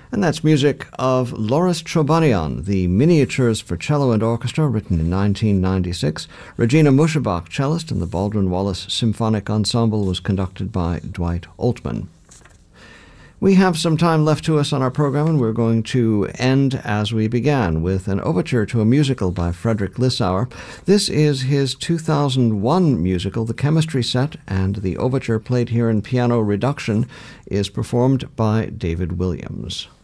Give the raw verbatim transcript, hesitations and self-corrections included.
And that's music of Loris Chobanian, the Miniatures for Cello and Orchestra, written in nineteen ninety-six. Regina Muschebach, cellist, and the Baldwin Wallace Symphonic Ensemble was conducted by Dwight Altman. We have some time left to us on our program, and we're going to end as we began, with an overture to a musical by Frederick Lissauer. This is his two thousand one musical, The Chemistry Set, and the overture, played here in piano reduction, is performed by David Williams.